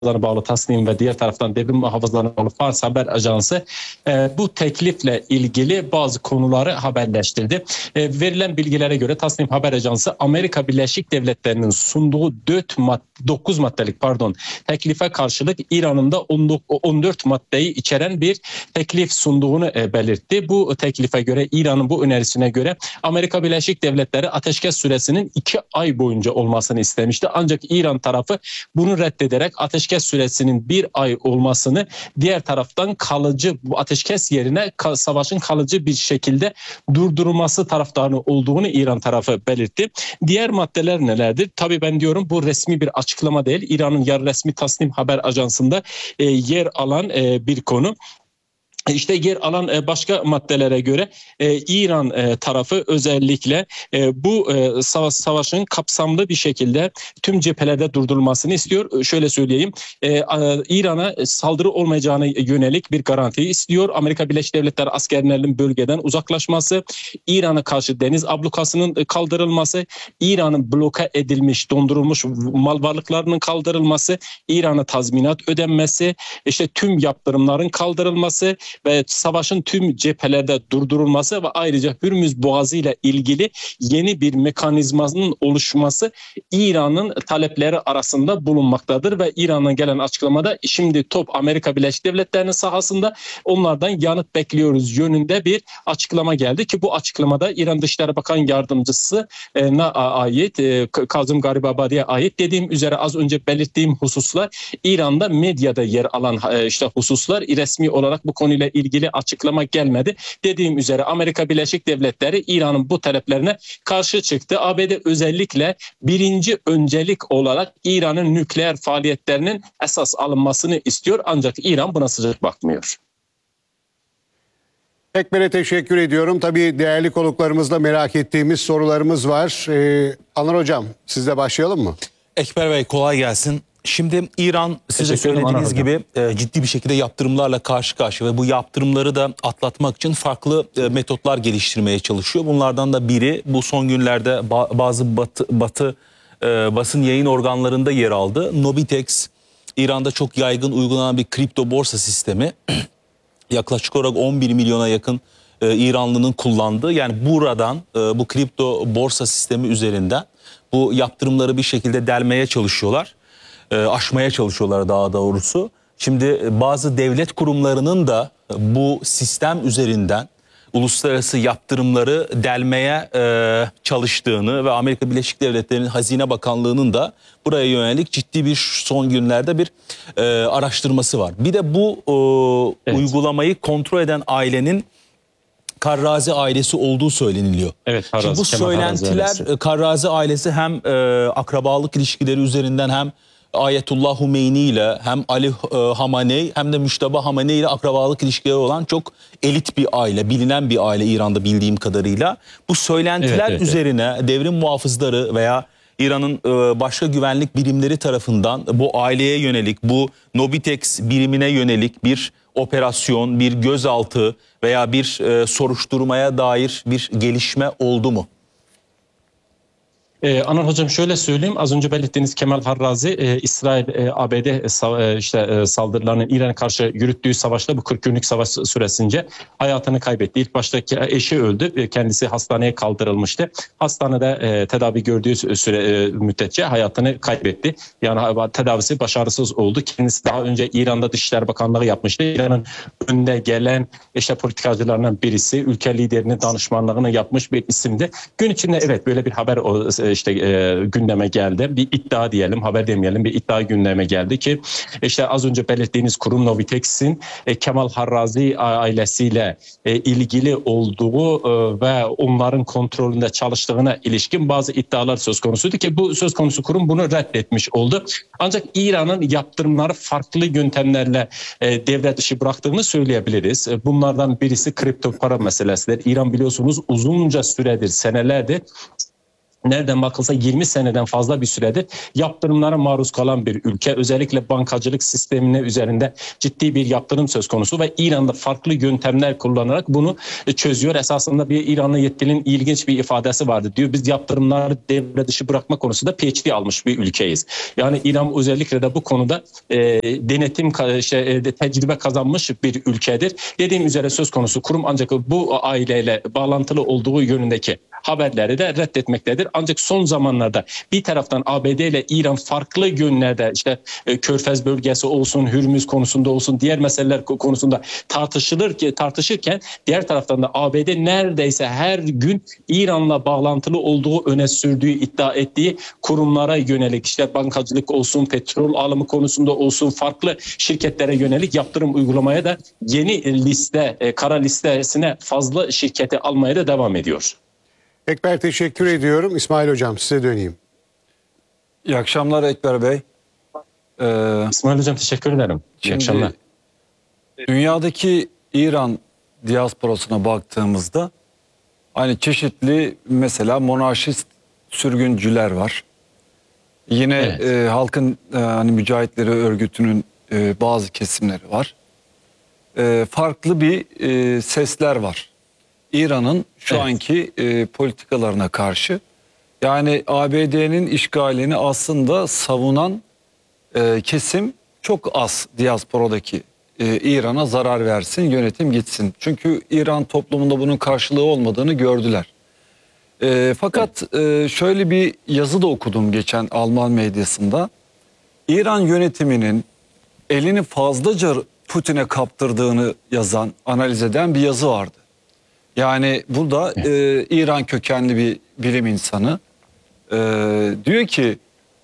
bağlı Tasnim ve diğer taraftan devrim muhafızlarına bağlı Fars Haber Ajansı bu teklifle ilgili bazı konuları haberleştirdi. Verilen bilgilere göre Tasnim Haber Ajansı Amerika Birleşik Devletleri'nin sunduğu 9 maddelik teklife karşılık İran'ın da 14 maddeyi içeren bir teklif sunduğunu belirtti. Bu teklife göre, İran'ın bu önerisine göre Amerika Birleşik Devletleri ateşkes süresinin 2 ay boyunca olmasını istemişti. Ancak İran tarafı bunu reddederek ateşkes süresinin 1 ay olmasını, diğer taraftan kalıcı bu ateşkes yerine savaşın kalıcı bir şekilde durdurulması taraftarı olduğunu İran tarafı belirtti. Diğer maddeler nelerdir? Tabii ben diyorum bu resmi bir açıklama değil. İran'ın yarı resmi Tasnim Haber Ajansı'nda yer alan bir konu. İşte yer alan başka maddelere göre İran tarafı özellikle bu savaşın kapsamlı bir şekilde tüm cephelerde durdurulmasını istiyor. Şöyle söyleyeyim, İran'a saldırı olmayacağına yönelik bir garanti istiyor. Amerika Birleşik Devletleri askerlerinin bölgeden uzaklaşması, İran'a karşı deniz ablukasının kaldırılması, İran'ın bloke edilmiş, dondurulmuş mal varlıklarının kaldırılması, İran'a tazminat ödenmesi, işte tüm yaptırımların kaldırılması ve savaşın tüm cephelerde durdurulması ve ayrıca Hürmüz Boğazı ile ilgili yeni bir mekanizmanın oluşması İran'ın talepleri arasında bulunmaktadır ve İran'dan gelen açıklamada şimdi top Amerika Birleşik Devletleri'nin sahasında, onlardan yanıt bekliyoruz yönünde bir açıklama geldi ki bu açıklamada İran Dışişleri Bakan Yardımcısı'na ait, Kazım Garibabadi'ye ait, dediğim üzere az önce belirttiğim hususlar İran'da medyada yer alan hususlar, resmi olarak bu konuyla ilgili açıklama gelmedi. Dediğim üzere Amerika Birleşik Devletleri İran'ın bu taleplerine karşı çıktı. ABD özellikle birinci öncelik olarak İran'ın nükleer faaliyetlerinin esas alınmasını istiyor. Ancak İran buna sıcak bakmıyor. Ekber'e teşekkür ediyorum. Tabii değerli konuklarımızla merak ettiğimiz sorularımız var. Anlar Hocam, sizle başlayalım mı? Ekber Bey, kolay gelsin. Şimdi İran, size söylediğiniz gibi ciddi bir şekilde yaptırımlarla karşı karşıya ve bu yaptırımları da atlatmak için farklı metotlar geliştirmeye çalışıyor. Bunlardan da biri bu son günlerde bazı batı basın yayın organlarında yer aldı. Nobitex, İran'da çok yaygın uygulanan bir kripto borsa sistemi. Yaklaşık olarak 11 milyona yakın İranlı'nın kullandığı, yani buradan bu kripto borsa sistemi üzerinden bu yaptırımları bir şekilde delmeye çalışıyorlar. Aşmaya çalışıyorlar daha doğrusu. Şimdi bazı devlet kurumlarının da bu sistem üzerinden uluslararası yaptırımları delmeye çalıştığını ve Amerika Birleşik Devletleri'nin Hazine Bakanlığı'nın da buraya yönelik ciddi bir son günlerde bir araştırması var. Bir de bu uygulamayı kontrol eden ailenin Karrazi ailesi olduğu söyleniliyor. Evet, şimdi bu söylentiler Karrazi ailesi hem akrabalık ilişkileri üzerinden hem Ayetullah Humeyni ile hem Ali Hamaney hem de Müşteba Hamaney ile akrabalık ilişkileri olan çok elit bir aile, bilinen bir aile İran'da bildiğim kadarıyla. Bu söylentiler üzerine devrim muhafızları veya İran'ın başka güvenlik birimleri tarafından bu aileye yönelik, bu Nobitex birimine yönelik bir operasyon, bir gözaltı veya bir soruşturmaya dair bir gelişme oldu mu? Anıl Hocam, şöyle söyleyeyim, az önce belirttiğiniz Kemal Harrazi, İsrail ABD saldırılarının İran'a karşı yürüttüğü savaşta, bu 40 günlük savaş süresince hayatını kaybetti. İlk başta eşi öldü, kendisi hastaneye kaldırılmıştı. Hastanede tedavi gördüğü müddetçe hayatını kaybetti. Yani tedavisi başarısız oldu. Kendisi daha önce İran'da Dışişleri Bakanlığı yapmıştı. İran'ın önde gelen politikacılarından birisi, ülke liderinin danışmanlığını yapmış bir isimdi. Gün içinde evet böyle bir haber gündeme geldi. Bir iddia diyelim, haber demeyelim, bir iddia gündeme geldi ki az önce belirttiğiniz kurum Nobitex'in Kemal Harrazi ailesiyle ilgili olduğu ve onların kontrolünde çalıştığına ilişkin bazı iddialar söz konusuydu ki bu söz konusu kurum bunu reddetmiş oldu. Ancak İran'ın yaptırımları farklı yöntemlerle devre dışı bıraktığını söyleyebiliriz. Bunlardan birisi kripto para meselesidir. İran biliyorsunuz uzunca süredir, senelerdir nereden bakılsa 20 seneden fazla bir süredir yaptırımlara maruz kalan bir ülke. Özellikle bankacılık sistemine üzerinde ciddi bir yaptırım söz konusu ve İran'da farklı yöntemler kullanarak bunu çözüyor. Esasında bir İranlı yetkilinin ilginç bir ifadesi vardı. Diyor biz yaptırımları devre dışı bırakma konusunda PhD almış bir ülkeyiz. Yani İran özellikle de bu konuda denetim tecrübe kazanmış bir ülkedir. Dediğim üzere söz konusu kurum ancak bu aileyle bağlantılı olduğu yönündeki haberleri de reddetmektedir. Ancak son zamanlarda bir taraftan ABD ile İran farklı yönlerde işte Körfez bölgesi olsun, Hürmüz konusunda olsun, diğer meseleler konusunda tartışırken diğer taraftan da ABD neredeyse her gün İran'la bağlantılı olduğu öne sürdüğü, iddia ettiği kurumlara yönelik işte bankacılık olsun, petrol alımı konusunda olsun farklı şirketlere yönelik yaptırım uygulamaya da yeni liste, kara listesine fazla şirketi almaya da devam ediyor. Ekber teşekkür ediyorum. İsmail Hocam size döneyim. İyi akşamlar Ekber Bey. İsmail Hocam teşekkür ederim. İyi akşamlar. Dünyadaki İran diasporasına baktığımızda hani çeşitli mesela monarşist sürgüncüler var. Yine Evet. halkın hani mücahitleri örgütünün bazı kesimleri var. Farklı bir sesler var. İran'ın şu Evet. anki politikalarına karşı. Yani ABD'nin işgalini aslında savunan kesim çok az diasporadaki. İran'a zarar versin, yönetim gitsin. Çünkü İran toplumunda bunun karşılığı olmadığını gördüler. Fakat şöyle bir yazı da okudum geçen Alman medyasında. İran yönetiminin elini fazlaca Putin'e kaptırdığını yazan, analiz eden bir yazı vardı. Yani burada İran kökenli bir bilim insanı diyor ki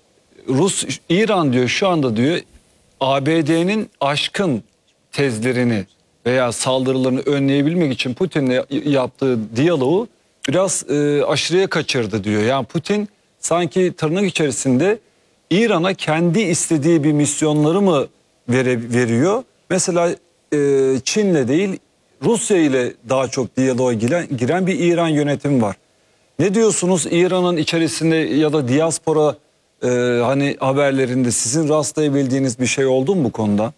İran diyor şu anda diyor ABD'nin aşkın tezlerini veya saldırılarını önleyebilmek için Putin'le yaptığı diyaloğu biraz aşırıya kaçırdı diyor. Yani Putin sanki tırnak içerisinde İran'a kendi istediği bir misyonları mı veriyor? Mesela Çin'le değil Rusya ile daha çok diyaloğa giren bir İran yönetimi var. Ne diyorsunuz İran'ın içerisinde ya da diaspora hani haberlerinde sizin rastlayabildiğiniz bir şey oldu mu bu konuda?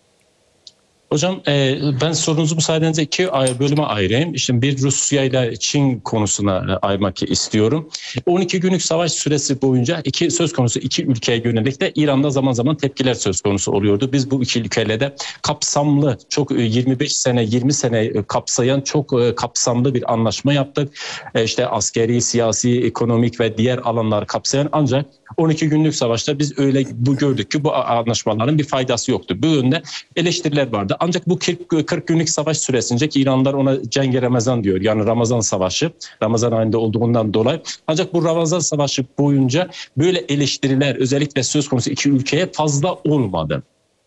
Hocam ben sorunuzu müsaadenizle iki bölüme ayırayım. İşte bir Rusya ile Çin konusuna ayırmak istiyorum. 12 günlük savaş süresi boyunca söz konusu iki ülkeye yönelik de İran'da zaman zaman tepkiler söz konusu oluyordu. Biz bu iki ülkeyle de kapsamlı, çok 25 sene 20 sene kapsayan çok kapsamlı bir anlaşma yaptık. İşte askeri, siyasi, ekonomik ve diğer alanlar kapsayan, ancak 12 günlük savaşta biz öyle gördük ki bu anlaşmaların bir faydası yoktu. Bu yönde eleştiriler vardı. Ancak bu 40 günlük savaş süresince, ki İranlılar ona Cengi Ramazan diyor, yani Ramazan Savaşı, Ramazan ayında olduğundan dolayı. Ancak bu Ramazan Savaşı boyunca böyle eleştiriler özellikle söz konusu iki ülkeye fazla olmadı.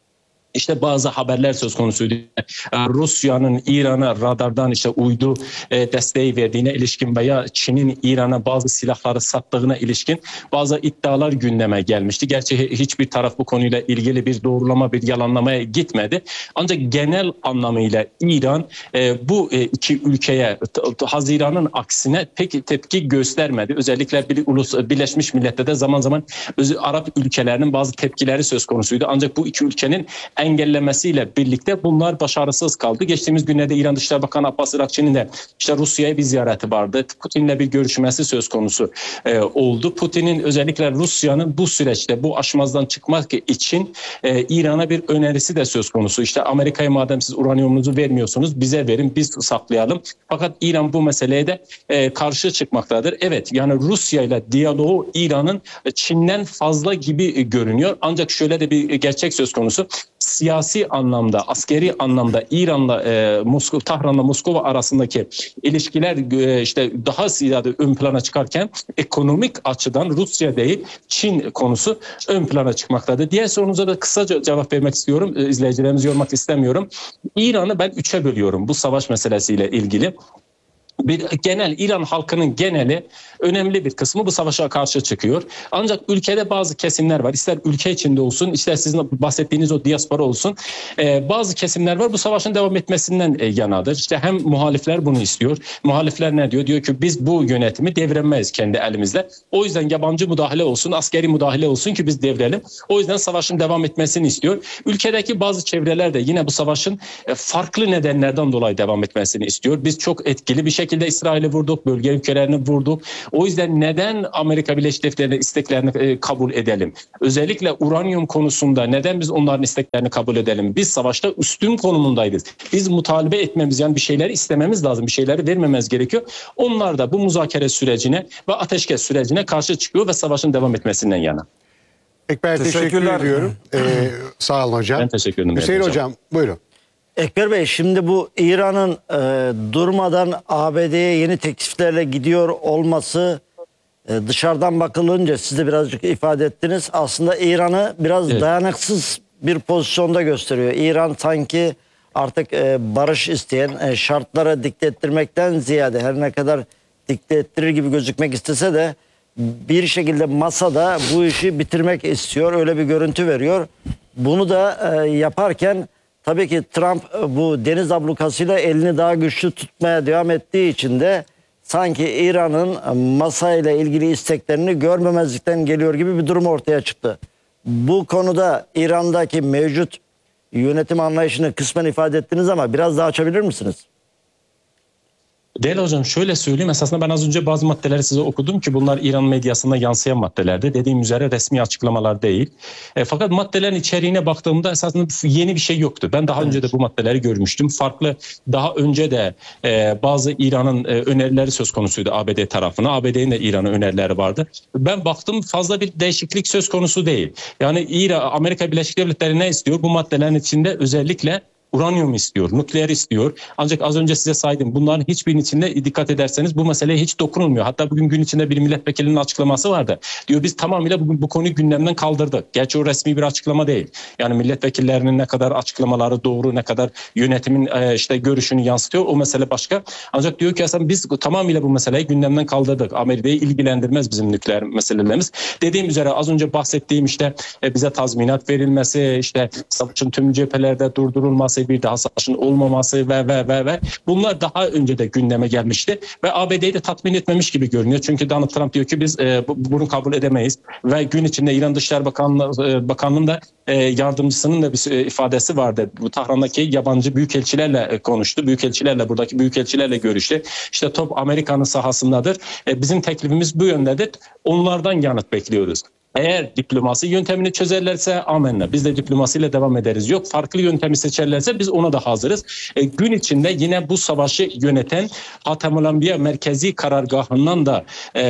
İşte bazı haberler söz konusuydu. Rusya'nın İran'a radardan işte uydu desteği verdiğine ilişkin veya Çin'in İran'a bazı silahları sattığına ilişkin bazı iddialar gündeme gelmişti. Gerçi hiçbir taraf bu konuyla ilgili bir doğrulama, bir yalanlamaya gitmedi. Ancak genel anlamıyla İran bu iki ülkeye Haziran'ın aksine pek tepki göstermedi. Özellikle Birleşmiş Milletler'de zaman zaman Arap ülkelerinin bazı tepkileri söz konusuydu. Ancak bu iki ülkenin engellemesiyle birlikte bunlar başarısız kaldı. Geçtiğimiz günlerde İran Dışişleri Bakanı Abbas Irakçı'nın da işte Rusya'ya bir ziyareti vardı. Putin'le bir görüşmesi söz konusu oldu. Putin'in özellikle Rusya'nın bu süreçte bu aşmazdan çıkmak için İran'a bir önerisi de söz konusu. İşte Amerika'ya madem siz uranyumunuzu vermiyorsunuz bize verin, biz saklayalım. Fakat İran bu meseleye de karşı çıkmaktadır. Evet, yani Rusya ile diyaloğu İran'ın Çin'den fazla gibi görünüyor. Ancak şöyle de bir gerçek söz konusu. Siyasi anlamda, askeri anlamda İran'la Tahran'la Moskova arasındaki ilişkiler işte daha ziyade ön plana çıkarken ekonomik açıdan Rusya değil Çin konusu ön plana çıkmaktadır. Diğer sorunuza da kısaca cevap vermek istiyorum. İzleyicilerimizi yormak istemiyorum. İran'ı ben 3'e bölüyorum bu savaş meselesiyle ilgili. genel İran halkının geneli önemli bir kısmı bu savaşa karşı çıkıyor. Ancak ülkede bazı kesimler var. İster ülke içinde olsun, ister sizin bahsettiğiniz o diaspora olsun. Bazı kesimler var bu savaşın devam etmesinden yanadır. İşte hem muhalifler bunu istiyor. Muhalifler ne diyor? Diyor ki biz bu yönetimi deviremeyiz kendi elimizle. O yüzden yabancı müdahale olsun, askeri müdahale olsun ki biz devirelim. O yüzden savaşın devam etmesini istiyor. Ülkedeki bazı çevreler de yine bu savaşın farklı nedenlerden dolayı devam etmesini istiyor. Biz çok etkili bir şekilde İsrail'i vurduk, bölge ülkelerini vurduk. O yüzden neden Amerika Birleşik Devletleri'nin isteklerini kabul edelim? Özellikle uranyum konusunda neden biz onların isteklerini kabul edelim? Biz savaşta üstün konumundayız. Biz mutalebe etmemiz, yani bir şeyler istememiz lazım, bir şeyleri vermemiz gerekiyor. Onlar da bu müzakere sürecine ve ateşkes sürecine karşı çıkıyor ve savaşın devam etmesinden yana. Ekber teşekkür ediyorum. Sağ olun hocam. Ben teşekkür ederim. Hüseyin hocam buyurun. Ekber Bey, şimdi bu İran'ın durmadan ABD'ye yeni tekliflerle gidiyor olması dışarıdan bakılınca siz de birazcık ifade ettiniz. Aslında İran'ı biraz dayanıksız bir pozisyonda gösteriyor. İran sanki artık barış isteyen, şartlara dikte ettirmekten ziyade her ne kadar dikte ettirir gibi gözükmek istese de bir şekilde masada bu işi bitirmek istiyor. Öyle bir görüntü veriyor. Bunu da yaparken tabii ki Trump bu deniz ablukasıyla elini daha güçlü tutmaya devam ettiği için de sanki İran'ın masayla ilgili isteklerini görmemezlikten geliyor gibi bir durum ortaya çıktı. Bu konuda İran'daki mevcut yönetim anlayışını kısmen ifade ettiniz ama biraz daha açabilir misiniz? Değerli hocam, şöyle söyleyeyim. Esasında ben az önce bazı maddeleri size okudum ki bunlar İran medyasında yansıyan maddelerdi. Dediğim üzere resmi açıklamalar değil. Fakat maddelerin içeriğine baktığımda esasında yeni bir şey yoktu. Ben daha önce de bu maddeleri görmüştüm. Farklı, daha önce de bazı İran'ın önerileri söz konusuydu ABD tarafına. ABD'nin de İran'a önerileri vardı. Ben baktım, fazla bir değişiklik söz konusu değil. Yani Amerika Birleşik Devletleri ne istiyor? Bu maddelerin içinde özellikle uranyum istiyor, nükleer istiyor. Ancak az önce size saydım. Bunların hiçbirinin içinde dikkat ederseniz bu meseleye hiç dokunulmuyor. Hatta bugün gün içinde bir milletvekilinin açıklaması vardı. Diyor biz tamamıyla bugün bu konuyu gündemden kaldırdık. Gerçi o resmi bir açıklama değil. Yani milletvekillerinin ne kadar açıklamaları doğru, ne kadar yönetimin işte görüşünü yansıtıyor, o mesele başka. Ancak diyor ki aslında biz tamamıyla bu meseleyi gündemden kaldırdık. Amerika'yı ilgilendirmez bizim nükleer meselelerimiz. Dediğim üzere az önce bahsettiğim işte bize tazminat verilmesi, işte savaşın tüm cephelerde durdurulması, bir daha savaşın olmaması ve bunlar daha önce de gündeme gelmişti ve ABD'yi de tatmin etmemiş gibi görünüyor. Çünkü Donald Trump diyor ki biz bunu kabul edemeyiz ve gün içinde İran Dışişleri Bakanlığı'nın da yardımcısının da bir ifadesi vardı. Bu Tahran'daki yabancı büyükelçilerle konuştu. Buradaki büyükelçilerle görüştü. İşte top Amerika'nın sahasındadır. Bizim teklifimiz bu yöndedir. Onlardan yanıt bekliyoruz. Eğer diplomasi yöntemini çözerlerse amenna. Biz de diplomasiyle devam ederiz. Yok farklı yöntemi seçerlerse biz ona da hazırız. Gün içinde yine bu savaşı yöneten Hatemül Enbiya Merkezi Karargahı'ndan da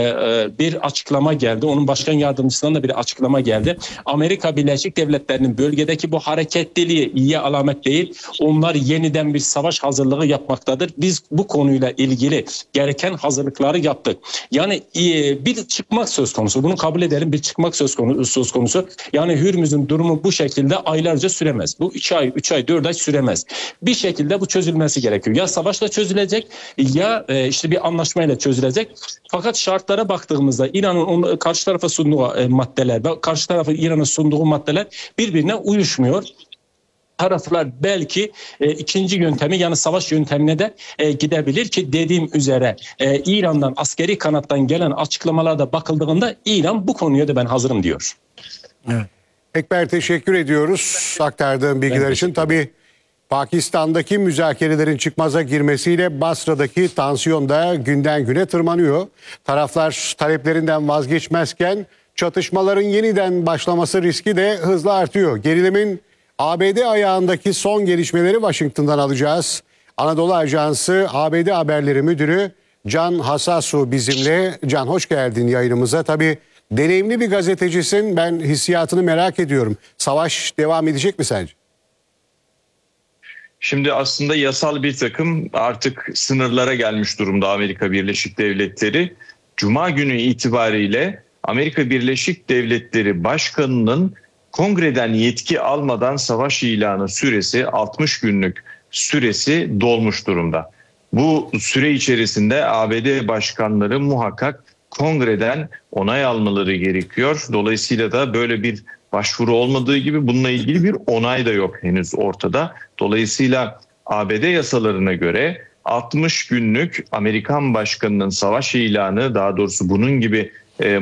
bir açıklama geldi. Onun başkan yardımcısından da bir açıklama geldi. Amerika Birleşik Devletleri'nin bölgedeki bu hareketliliği iyiye alamet değil. Onlar yeniden bir savaş hazırlığı yapmaktadır. Biz bu konuyla ilgili gereken hazırlıkları yaptık. Yani bir çıkmak söz konusu. Bunu kabul edelim. Bir çıkmak söz konusu. Yani Hürmüz'ün durumu bu şekilde aylarca süremez. Bu 2 ay, 3 ay, 4 ay süremez. Bir şekilde bu çözülmesi gerekiyor. Ya savaşla çözülecek ya işte bir anlaşmayla çözülecek. Fakat şartlara baktığımızda İran'ın karşı tarafa sunduğu maddeler ve karşı tarafa İran'ın sunduğu maddeler birbirine uyuşmuyor. Taraflar belki ikinci yöntemi, yani savaş yöntemine de gidebilir ki dediğim üzere İran'dan, askeri kanattan gelen açıklamalarda bakıldığında İran bu konuya da ben hazırım diyor. Evet. Ekber teşekkür ediyoruz aktardığım bilgiler için. Tabii Pakistan'daki müzakerelerin çıkmaza girmesiyle Basra'daki tansiyon da günden güne tırmanıyor. Taraflar taleplerinden vazgeçmezken çatışmaların yeniden başlaması riski de hızla artıyor. Gerilimin ABD ayağındaki son gelişmeleri Washington'dan alacağız. Anadolu Ajansı ABD Haberleri Müdürü Can Hasasu bizimle. Can, hoş geldin yayınımıza. Tabii deneyimli bir gazetecisin. Ben hissiyatını merak ediyorum. Savaş devam edecek mi sence? Şimdi aslında yasal bir takım artık sınırlara gelmiş durumda Amerika Birleşik Devletleri. Cuma günü itibariyle Amerika Birleşik Devletleri Başkanı'nın kongreden yetki almadan savaş ilanı süresi 60 günlük süresi dolmuş durumda. Bu süre içerisinde ABD başkanları muhakkak kongreden onay almaları gerekiyor. Dolayısıyla da böyle bir başvuru olmadığı gibi bununla ilgili bir onay da yok henüz ortada. Dolayısıyla ABD yasalarına göre 60 günlük Amerikan başkanının savaş ilanı, daha doğrusu bunun gibi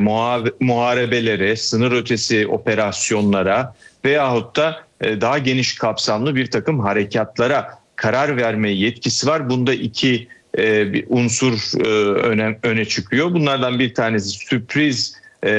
muharebelere, sınır ötesi operasyonlara veyahut da daha geniş kapsamlı bir takım harekatlara karar verme yetkisi var. Bunda iki bir unsur öne çıkıyor. Bunlardan bir tanesi sürpriz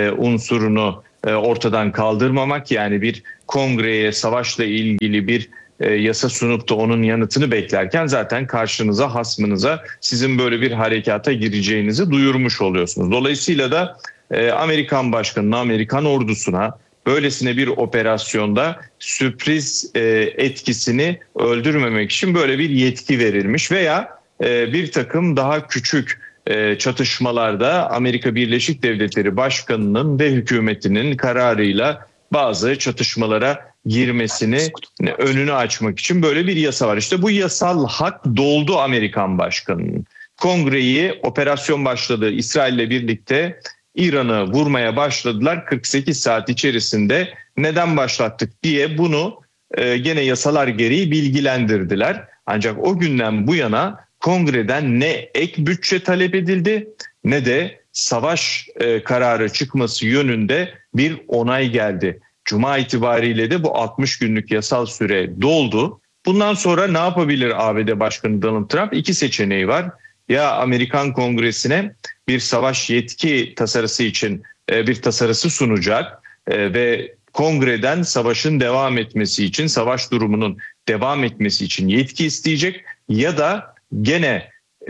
unsurunu ortadan kaldırmamak, yani bir kongreye savaşla ilgili bir yasa sunup da onun yanıtını beklerken zaten karşınıza, hasmınıza sizin böyle bir harekata gireceğinizi duyurmuş oluyorsunuz. Dolayısıyla da Amerikan başkanına, Amerikan ordusuna böylesine bir operasyonda sürpriz etkisini öldürmemek için böyle bir yetki verilmiş veya bir takım daha küçük çatışmalarda Amerika Birleşik Devletleri Başkanı'nın ve hükümetinin kararıyla bazı çatışmalara girmesini önünü açmak için böyle bir yasa var. İşte bu yasal hak doldu Amerikan Başkanı'nın. Kongreyi, operasyon başladı, İsrail'le birlikte İran'ı vurmaya başladılar. 48 saat içerisinde neden başlattık diye bunu gene yasalar gereği bilgilendirdiler. Ancak o günden bu yana kongreden ne ek bütçe talep edildi ne de savaş kararı çıkması yönünde bir onay geldi. Cuma itibariyle de bu 60 günlük yasal süre doldu. Bundan sonra ne yapabilir ABD Başkanı Donald Trump? İki seçeneği var. Ya Amerikan Kongresi'ne bir savaş yetki tasarısı için bir tasarısı sunacak ve kongreden savaşın devam etmesi için, savaş durumunun devam etmesi için yetki isteyecek, ya da gene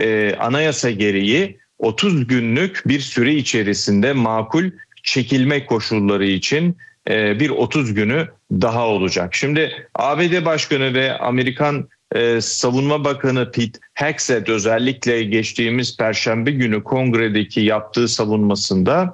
anayasa gereği 30 günlük bir süre içerisinde makul çekilme koşulları için bir 30 günü daha olacak. Şimdi ABD Başkanı ve Amerikan Savunma Bakanı Pete Hegseth özellikle geçtiğimiz Perşembe günü kongredeki yaptığı savunmasında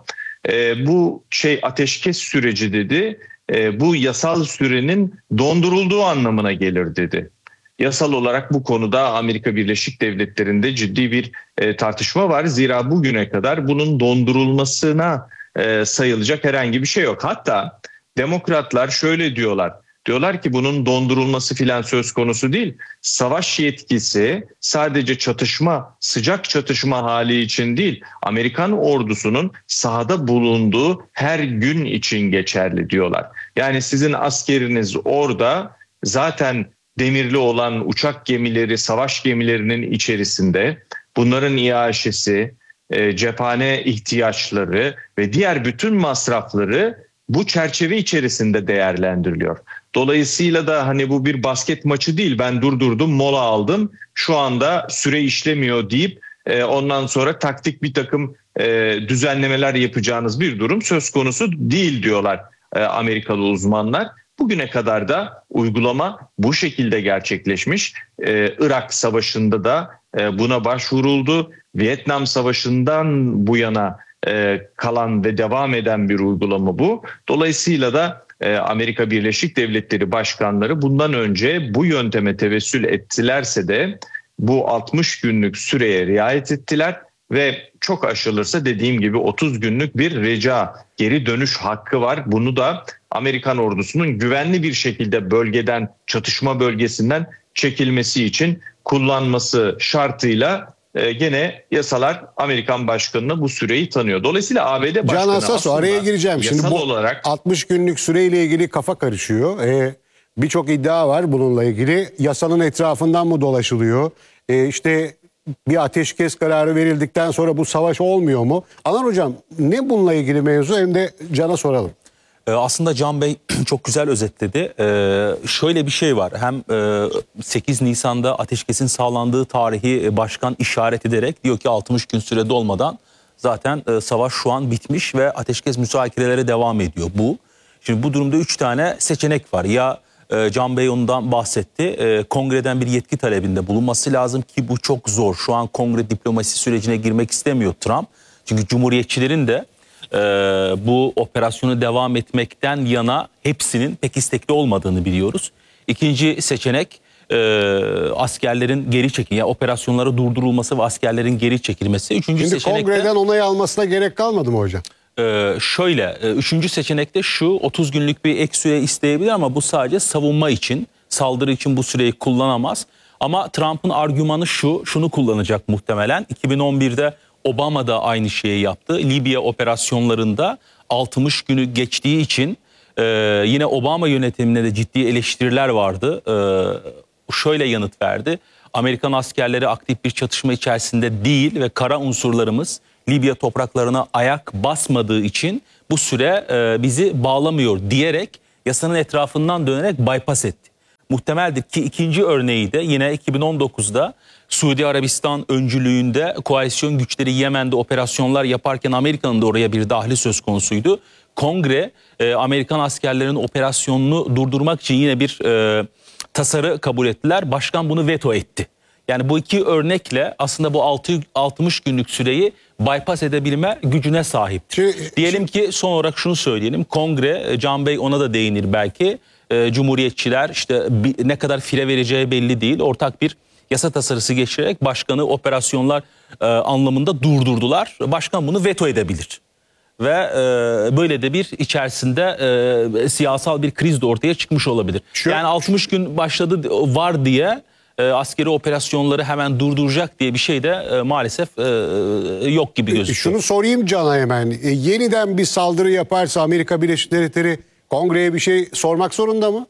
bu ateşkes süreci dedi, bu yasal sürenin dondurulduğu anlamına gelir dedi. Yasal olarak bu konuda Amerika Birleşik Devletleri'nde ciddi bir tartışma var. Zira bugüne kadar bunun dondurulmasına sayılacak herhangi bir şey yok. Hatta demokratlar şöyle diyorlar. Diyorlar ki bunun dondurulması filan söz konusu değil. Savaş yetkisi sadece çatışma, sıcak çatışma hali için değil, Amerikan ordusunun sahada bulunduğu her gün için geçerli diyorlar. Yani sizin askeriniz orada zaten demirli olan uçak gemileri, savaş gemilerinin içerisinde, bunların iaşesi, cephane ihtiyaçları ve diğer bütün masrafları bu çerçeve içerisinde değerlendiriliyor. Dolayısıyla da hani bu bir basket maçı değil, ben durdurdum, mola aldım, şu anda süre işlemiyor deyip ondan sonra taktik bir takım düzenlemeler yapacağınız bir durum söz konusu değil diyorlar Amerikalı uzmanlar. Bugüne kadar da uygulama bu şekilde gerçekleşmiş. Irak Savaşı'nda da buna başvuruldu. Vietnam Savaşı'ndan bu yana kalan ve devam eden bir uygulama bu. Dolayısıyla da Amerika Birleşik Devletleri başkanları bundan önce bu yönteme tevessül ettilerse de bu 60 günlük süreye riayet ettiler ve çok aşılırsa dediğim gibi 30 günlük bir rica, geri dönüş hakkı var. Bunu da Amerikan ordusunun güvenli bir şekilde bölgeden, çatışma bölgesinden çekilmesi için kullanması şartıyla gene yasalar Amerikan başkanına bu süreyi tanıyor. Dolayısıyla ABD başkanı Can Hasaso, araya gireceğim. Şimdi bu olarak 60 günlük süreyle ilgili kafa karışıyor. Birçok iddia var bununla ilgili. Yasanın etrafından mı dolaşılıyor? İşte bir ateşkes kararı verildikten sonra bu savaş olmuyor mu? Alan Hocam, ne bununla ilgili mevzu, hem de Can'a soralım. Aslında Can Bey çok güzel özetledi. Şöyle bir şey var. Hem 8 Nisan'da ateşkesin sağlandığı tarihi başkan işaret ederek diyor ki 60 gün süre dolmadan zaten savaş şu an bitmiş ve ateşkes müzakerelere devam ediyor. Şimdi bu durumda 3 tane seçenek var. Ya Can Bey ondan bahsetti. Kongreden bir yetki talebinde bulunması lazım ki bu çok zor. Şu an kongre diplomasi sürecine girmek istemiyor Trump. Çünkü cumhuriyetçilerin de bu operasyonu devam etmekten yana hepsinin pek istekli olmadığını biliyoruz. İkinci seçenek askerlerin geri çekilmesi, yani operasyonlara durdurulması ve askerlerin geri çekilmesi. Üçüncü Şimdi seçenekte kongreden onay almasına gerek kalmadı mı hocam? üçüncü seçenekte şu: 30 günlük bir ek süre isteyebilir ama bu sadece savunma için, saldırı için bu süreyi kullanamaz. Ama Trump'ın argümanı şunu kullanacak muhtemelen. 2011'de Obama da aynı şeyi yaptı. Libya operasyonlarında 60 günü geçtiği için yine Obama yönetimine de ciddi eleştiriler vardı. Şöyle yanıt verdi: Amerikan askerleri aktif bir çatışma içerisinde değil ve kara unsurlarımız Libya topraklarına ayak basmadığı için bu süre bizi bağlamıyor diyerek yasanın etrafından dönerek bypass etti. Muhtemeldir ki ikinci örneği de yine 2019'da Suudi Arabistan öncülüğünde koalisyon güçleri Yemen'de operasyonlar yaparken Amerika'nın da oraya bir dahli söz konusuydu. Kongre Amerikan askerlerinin operasyonunu durdurmak için yine bir tasarı kabul ettiler. Başkan bunu veto etti. Yani bu iki örnekle aslında bu 60 günlük süreyi bypass edebilme gücüne sahiptir. Diyelim ki son olarak şunu söyleyelim. Kongre, Can Bey ona da değinir belki. Cumhuriyetçiler işte ne kadar fire vereceği belli değil. Ortak bir yasa tasarısı geçirerek başkanı operasyonlar anlamında durdurdular. Başkan bunu veto edebilir. Ve böyle de bir içerisinde siyasal bir kriz de ortaya çıkmış olabilir. Yani 60 gün başladı var diye askeri operasyonları hemen durduracak diye bir şey de maalesef yok gibi gözüküyor. Şunu sorayım Can'a hemen. Yeniden bir saldırı yaparsa Amerika Birleşik Devletleri kongreye bir şey sormak zorunda mı?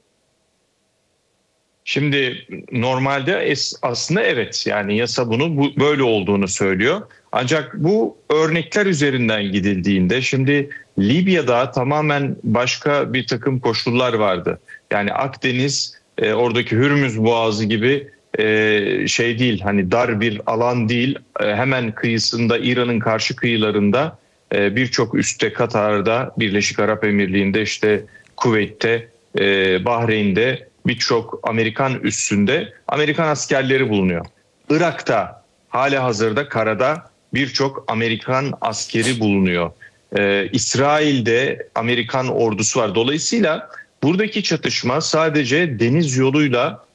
Şimdi normalde aslında evet, yani yasa bunu böyle olduğunu söylüyor. Ancak bu örnekler üzerinden gidildiğinde şimdi Libya'da tamamen başka bir takım koşullar vardı. Yani Akdeniz, oradaki Hürmüz Boğazı gibi şey değil, hani dar bir alan değil. Hemen kıyısında, İran'ın karşı kıyılarında birçok üste, Katar'da, Birleşik Arap Emirliği'nde, işte Kuveyt'te, Bahreyn'de birçok Amerikan üssünde Amerikan askerleri bulunuyor. Irak'ta halihazırda karada birçok Amerikan askeri bulunuyor. İsrail'de Amerikan ordusu var. Dolayısıyla buradaki çatışma sadece deniz yoluyla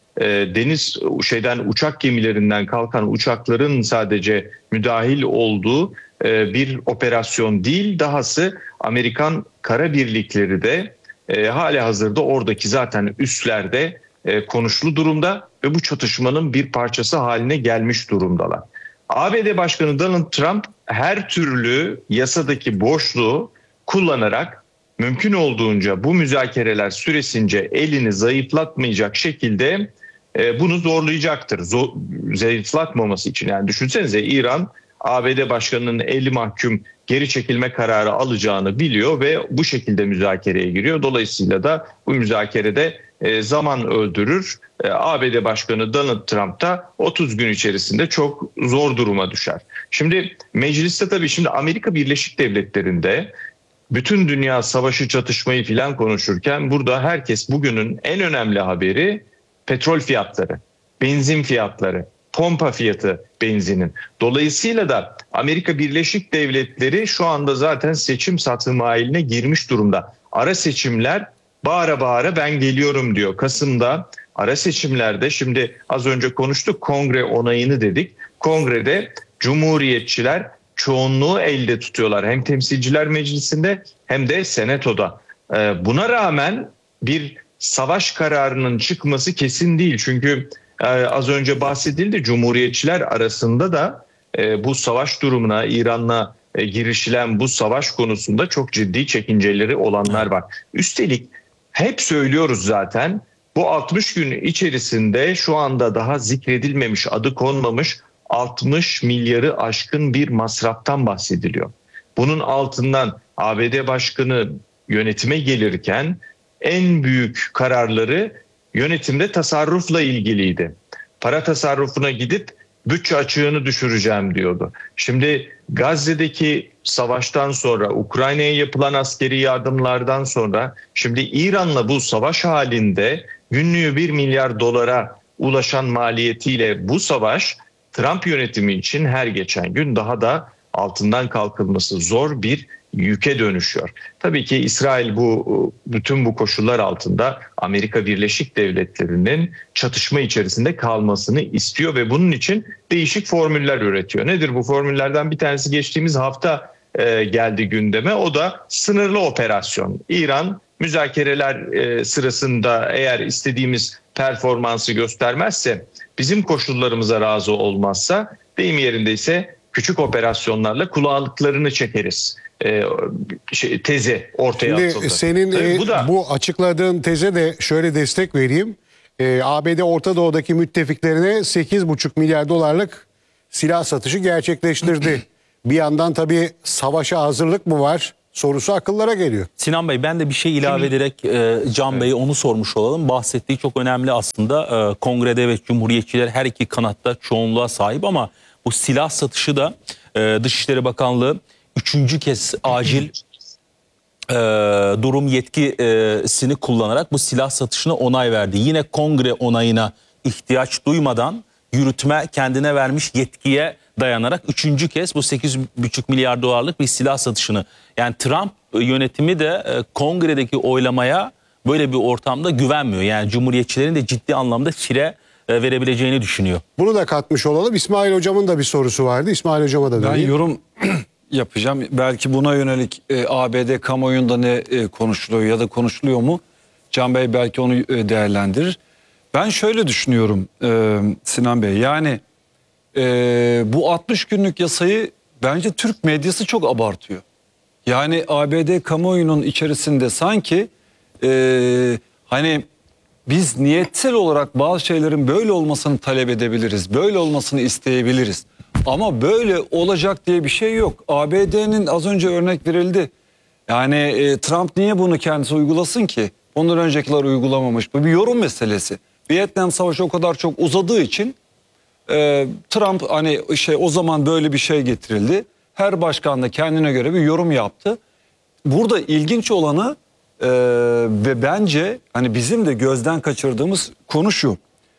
uçak gemilerinden kalkan uçakların sadece müdahil olduğu bir operasyon değil. Dahası Amerikan kara birlikleri de halihazırda oradaki zaten üslerde konuşulu durumda ve bu çatışmanın bir parçası haline gelmiş durumdalar. ABD Başkanı Donald Trump her türlü yasadaki boşluğu kullanarak mümkün olduğunca bu müzakereler süresince elini zayıflatmayacak şekilde bunu zorlayacaktır. Zayıflatmaması için, yani düşünsenize, İran ABD Başkanı'nın eli mahkum geri çekilme kararı alacağını biliyor ve bu şekilde müzakereye giriyor. Dolayısıyla da bu müzakerede zaman öldürür. ABD Başkanı Donald Trump da 30 gün içerisinde çok zor duruma düşer. Şimdi mecliste tabii şimdi Amerika Birleşik Devletleri'nde bütün dünya savaşı, çatışmayı filan konuşurken burada herkes bugünün en önemli haberi petrol fiyatları, benzin fiyatları, pompa fiyatı benzinin. Dolayısıyla da Amerika Birleşik Devletleri şu anda zaten seçim satımı haline girmiş durumda. Ara seçimler bağıra bağıra ben geliyorum diyor. Kasım'da ara seçimlerde, şimdi az önce konuştuk, kongre onayını dedik. Kongrede Cumhuriyetçiler çoğunluğu elde tutuyorlar. Hem Temsilciler Meclisi'nde hem de Senato'da. Buna rağmen bir savaş kararının çıkması kesin değil. Çünkü az önce bahsedildi, Cumhuriyetçiler arasında da bu savaş durumuna, İran'la girişilen bu savaş konusunda çok ciddi çekinceleri olanlar var. Üstelik hep söylüyoruz zaten, bu 60 gün içerisinde şu anda daha zikredilmemiş, adı konmamış 60 milyarı aşkın bir masraftan bahsediliyor. Bunun altından ABD Başkanı yönetime gelirken en büyük kararları yönetimde tasarrufla ilgiliydi. Para tasarrufuna gidip bütçe açığını düşüreceğim diyordu. Şimdi Gazze'deki savaştan sonra, Ukrayna'ya yapılan askeri yardımlardan sonra, şimdi İran'la bu savaş halinde günlüğü 1 milyar dolara ulaşan maliyetiyle bu savaş Trump yönetimi için her geçen gün daha da altından kalkılması zor bir yüke dönüşüyor. Tabii ki İsrail bütün bu koşullar altında Amerika Birleşik Devletleri'nin çatışma içerisinde kalmasını istiyor ve bunun için değişik formüller üretiyor. Nedir bu formüllerden bir tanesi? Geçtiğimiz hafta geldi gündeme. O da sınırlı operasyon. İran müzakereler sırasında eğer istediğimiz performansı göstermezse, bizim koşullarımıza razı olmazsa, deyim yerindeyse küçük operasyonlarla kulağlıklarını çekeriz tezi ortaya atıldı. Şimdi senin bu açıkladığın teze de şöyle destek vereyim. ABD Orta Doğu'daki müttefiklerine 8,5 milyar dolarlık silah satışı gerçekleştirdi. Bir yandan tabii savaşa hazırlık mı var sorusu akıllara geliyor. Sinan Bey, ben de bir şey ilave ederek Can Bey'e onu sormuş olalım. Bahsettiği çok önemli aslında. Kongrede ve Cumhuriyetçiler her iki kanatta çoğunluğa sahip ama bu silah satışı da Dışişleri Bakanlığı 3. kez acil durum yetkisini kullanarak bu silah satışına onay verdi. Yine kongre onayına ihtiyaç duymadan yürütme kendine vermiş yetkiye dayanarak 3. kez bu 8,5 milyar dolarlık bir silah satışını, yani Trump yönetimi de kongredeki oylamaya böyle bir ortamda güvenmiyor. Yani Cumhuriyetçilerin de ciddi anlamda fire verebileceğini düşünüyor. Bunu da katmış olalım. İsmail Hocam'ın da bir sorusu vardı. İsmail Hocam'a da Ben döneyim. yorum yapacağım. Belki buna yönelik ABD kamuoyunda ne konuşuluyor ya da konuşuluyor mu? Can Bey belki onu değerlendirir. Ben şöyle düşünüyorum Sinan Bey. Yani bu 60 günlük yasayı bence Türk medyası çok abartıyor. Yani ABD kamuoyunun içerisinde sanki hani biz niyetsel olarak bazı şeylerin böyle olmasını talep edebiliriz. Böyle olmasını isteyebiliriz. Ama böyle olacak diye bir şey yok. ABD'nin az önce örnek verildi. Yani Trump niye bunu kendisi uygulasın ki? Ondan öncekiler uygulamamış. Bu bir yorum meselesi. Vietnam Savaşı o kadar çok uzadığı için Trump hani o zaman böyle bir şey getirildi. Her başkan da kendine göre bir yorum yaptı. Burada ilginç olanı ve bence hani bizim de gözden kaçırdığımız konu şu.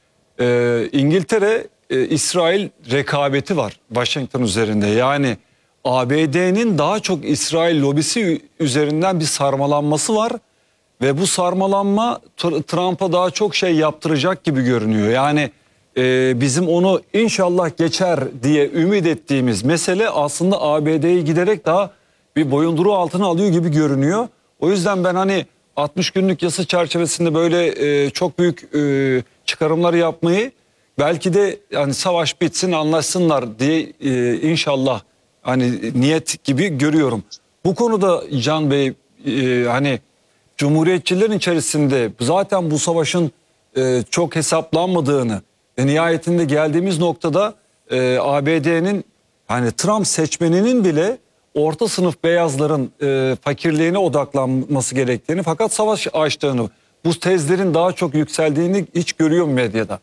İngiltere İsrail rekabeti var Washington üzerinde. Yani ABD'nin daha çok İsrail lobisi üzerinden bir sarmalanması var. Ve bu sarmalanma Trump'a daha çok şey yaptıracak gibi görünüyor. Yani bizim onu inşallah geçer diye ümit ettiğimiz mesele aslında ABD'yi giderek daha bir boyunduruğu altına alıyor gibi görünüyor. O yüzden ben hani 60 günlük yasa çerçevesinde böyle çok büyük çıkarımlar yapmayı, belki de yani savaş bitsin anlaşsınlar diye inşallah hani niyet gibi görüyorum. Bu konuda Can Bey hani Cumhuriyetçilerin içerisinde zaten bu savaşın çok hesaplanmadığını ve nihayetinde geldiğimiz noktada ABD'nin hani Trump seçmeninin bile orta sınıf beyazların fakirliğine odaklanması gerektiğini, fakat savaş açtığını, bu tezlerin daha çok yükseldiğini hiç görüyorum medyada.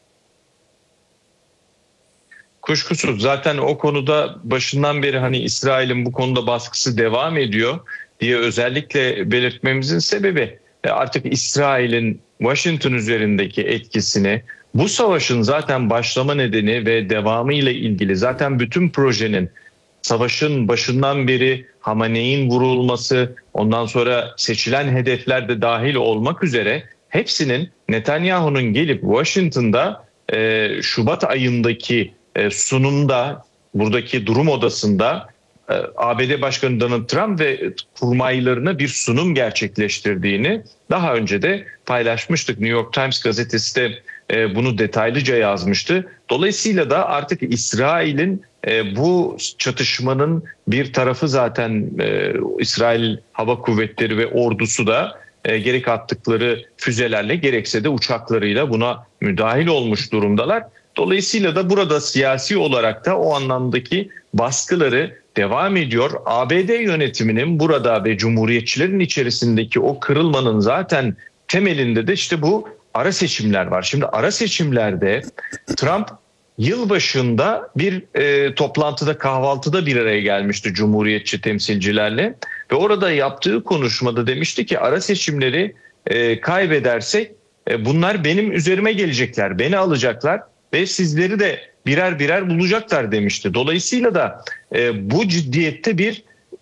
Kuşkusuz zaten o konuda başından beri hani İsrail'in bu konuda baskısı devam ediyor diye özellikle belirtmemizin sebebi artık İsrail'in Washington üzerindeki etkisini, bu savaşın zaten başlama nedeni ve devamı ile ilgili zaten bütün projenin, savaşın başından beri Hamaney'in vurulması, ondan sonra seçilen hedefler de dahil olmak üzere hepsinin Netanyahu'nun gelip Washington'da Şubat ayındaki sunumda, buradaki durum odasında ABD Başkanı Donald Trump ve kurmaylarına bir sunum gerçekleştirdiğini daha önce de paylaşmıştık. New York Times gazetesi de bunu detaylıca yazmıştı. Dolayısıyla da artık İsrail'in bu çatışmanın bir tarafı zaten İsrail Hava Kuvvetleri ve ordusu da gerek attıkları füzelerle gerekse de uçaklarıyla buna müdahil olmuş durumdalar. Dolayısıyla da burada siyasi olarak da o anlamdaki baskıları devam ediyor. ABD yönetiminin burada ve Cumhuriyetçilerin içerisindeki o kırılmanın zaten temelinde de işte bu ara seçimler var. Şimdi ara seçimlerde Trump yılbaşında bir toplantıda, kahvaltıda bir araya gelmişti Cumhuriyetçi temsilcilerle ve orada yaptığı konuşmada demişti ki ara seçimleri kaybedersek bunlar benim üzerime gelecekler, beni alacaklar ve sizleri de birer birer bulacaklar demişti. Dolayısıyla da bu ciddiyette bir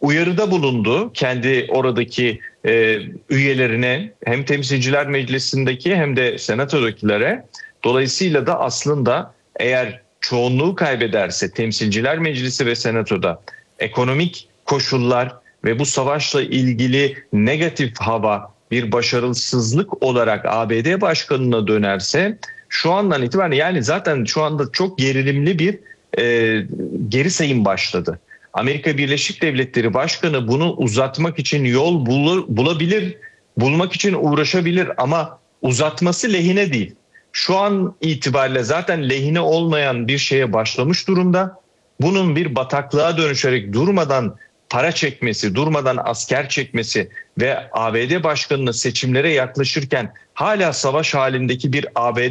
uyarıda bulundu kendi oradaki üyelerine, hem Temsilciler Meclisi'ndeki hem de Senato'dakilere. Dolayısıyla da aslında eğer çoğunluğu kaybederse Temsilciler Meclisi ve Senato'da ekonomik koşullar ve bu savaşla ilgili negatif hava bir başarısızlık olarak ABD başkanına dönerse şu andan itibaren, yani zaten şu anda çok gerilimli bir geri sayım başladı. Amerika Birleşik Devletleri Başkanı bunu uzatmak için yol bulabilir, bulmak için uğraşabilir ama uzatması lehine değil. Şu an itibariyle zaten lehine olmayan bir şeye başlamış durumda. Bunun bir bataklığa dönüşerek durmadan para çekmesi, durmadan asker çekmesi ve ABD başkanının seçimlere yaklaşırken hala savaş halindeki bir ABD